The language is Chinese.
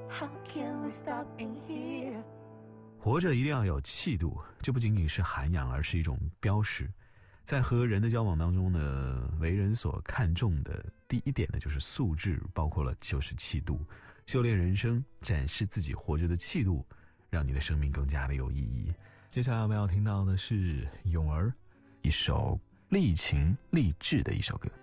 How can we stop in here？ 活着一定要有气度，这不仅仅是涵养，而是一种标识。在和人的交往当中呢，为人所看重的第一点呢，就是素质，包括了就是气度。修炼人生，展示自己活着的气度，让你的生命更加的有意义。接下来我们要听到的是咏儿一首励情励志的一首歌。